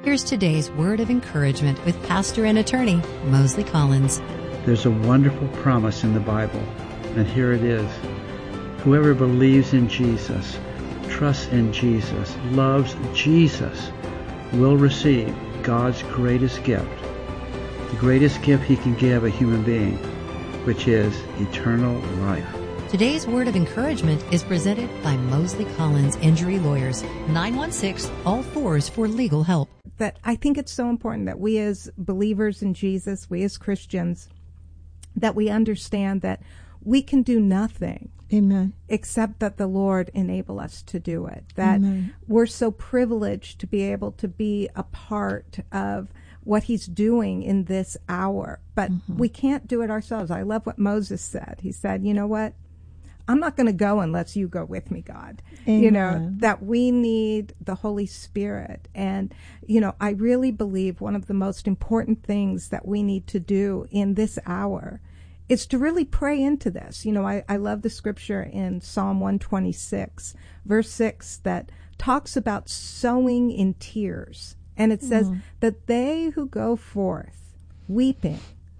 Here's today's word of encouragement with pastor and attorney Mosley Collins. There's a wonderful promise in the Bible, and here it is. Whoever believes in Jesus, trusts in Jesus, loves Jesus, will receive God's greatest gift, the greatest gift He can give a human being, which is eternal life. Today's word of encouragement is presented by Mosley Collins Injury Lawyers, 916-ALL-4s for legal help. That I think it's so important that we as believers in Jesus, we as Christians, that we understand that we can do nothing. Amen. Except that the Lord enable us to do it. That Amen. We're so privileged to be able to be a part of what He's doing in this hour. But we can't do it ourselves. I love what Moses said. He said, you know what? I'm not going to go unless you go with me, God. Amen. You know, that we need the Holy Spirit. And, you know, I really believe one of the most important things that we need to do in this hour is to really pray into this. You know, I love the scripture in Psalm 126, verse 6, that talks about sowing in tears. And it says that they who go forth weeping,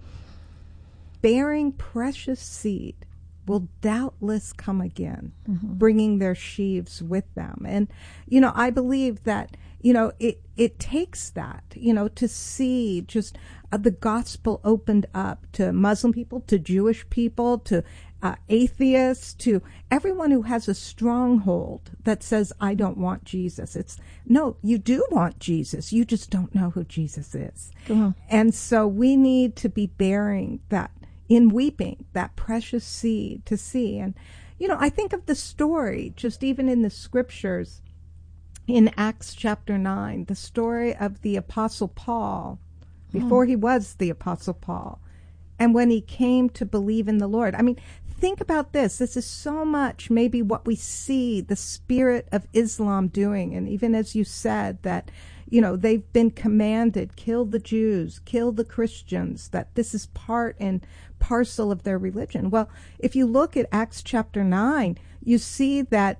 bearing precious seed, will doubtless come again, bringing their sheaves with them. And, you know, I believe that, you know, it takes that, you know, to see just the gospel opened up to Muslim people, to Jewish people, to atheists, to everyone who has a stronghold that says, I don't want Jesus. It's, no, you do want Jesus. You just don't know who Jesus is. And so we need to be bearing that, in weeping, that precious seed to see. And, you know, I think of the story, just even in the scriptures, in Acts chapter 9, the story of the Apostle Paul, before he was the Apostle Paul, and when he came to believe in the Lord. I mean, think about this. This is so much maybe what we see the spirit of Islam doing. And even as you said that, you know, they've been commanded, kill the Jews, kill the Christians, that this is part and parcel of their religion. Well, if you look at Acts chapter 9, you see that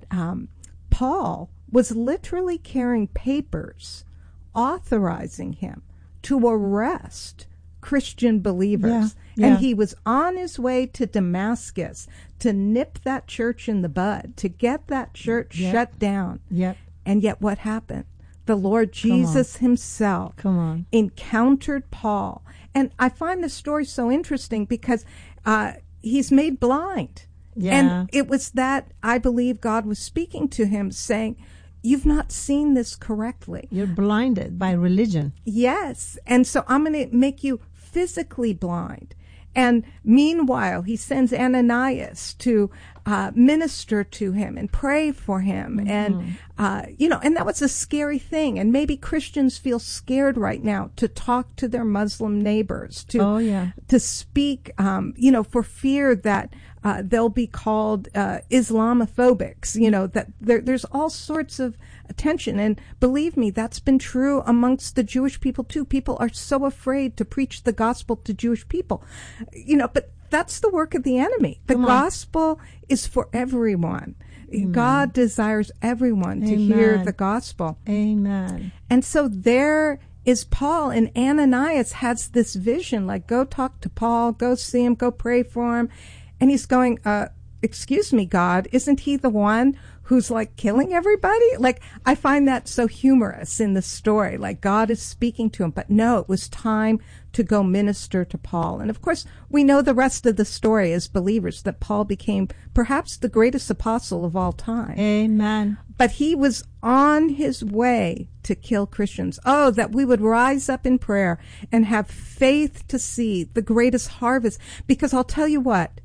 Paul was literally carrying papers authorizing him to arrest Christian believers. Yeah. And he was on his way to Damascus to nip that church in the bud, to get that church shut down. And yet what happened? The Lord Jesus himself encountered Paul. And I find this story so interesting because he's made blind. And it was that I believe God was speaking to him saying, you've not seen this correctly. You're blinded by religion. Yes. And so I'm going to make you physically blind. And meanwhile, he sends Ananias to minister to him and pray for him. And, you know, and that was a scary thing. And maybe Christians feel scared right now to talk to their Muslim neighbors, to speak, you know, for fear that they'll be called Islamophobics, you know, that there's all sorts of attention. And believe me, that's been true amongst the Jewish people too. People are so afraid to preach the gospel to Jewish people, you know, but that's the work of the enemy. The gospel is for everyone. Amen. God desires everyone to hear the gospel. Amen. And so there is Paul, and Ananias has this vision, like, go talk to Paul, go see him, go pray for him. And he's going, excuse me, God, isn't he the one who's like killing everybody? Like, I find that so humorous in the story. Like, God is speaking to him, but no, it was time to go minister to Paul. And of course, we know the rest of the story as believers, that Paul became perhaps the greatest apostle of all time. Amen. But he was on his way to kill Christians. Oh, that we would rise up in prayer and have faith to see the greatest harvest. Because I'll tell you what,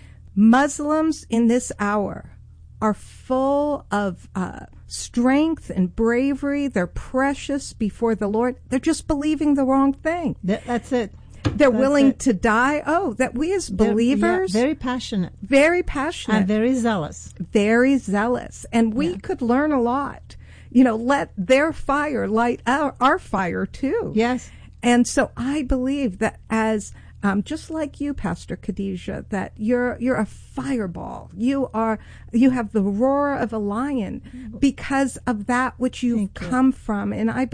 Muslims in this hour are full of strength and bravery. They're precious before the Lord. They're just believing the wrong thing. That's it. They're willing to die. Oh, that we as believers... very passionate. Very passionate. And very zealous. Very zealous. And we could learn a lot. You know, let their fire light our fire too. Yes. And so I believe that as... just like you, Pastor Khadijah, that you're a fireball. You have the roar of a lion because of that which you've come from. And I